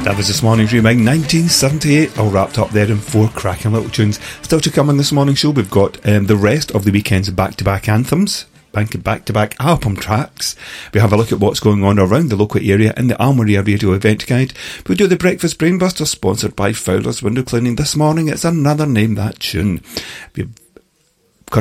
That was this morning's Rewind 1978, all wrapped up there in 4 cracking little tunes. Still to come on this morning's show, we've got the rest of the weekend's back-to-back anthems, back-to-back album tracks. We have a look at what's going on around the local area in the Almeria Radio Event Guide. We do the Breakfast Brainbuster, sponsored by Fowler's Window Cleaning. This morning, it's another Name That Tune. We've